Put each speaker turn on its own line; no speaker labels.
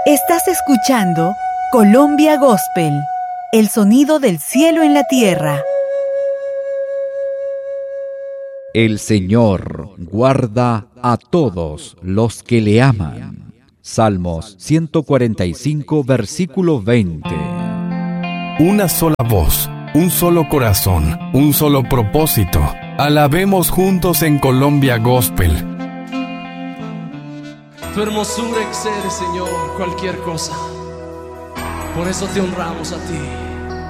Estás escuchando Colombia Gospel, el sonido del cielo en la tierra.
El Señor guarda a todos los que le aman. Salmos 145, versículo 20.
Una sola voz, un solo corazón, un solo propósito. Alabemos juntos en Colombia Gospel.
Tu hermosura excede, Señor, cualquier cosa. Por eso te honramos a ti.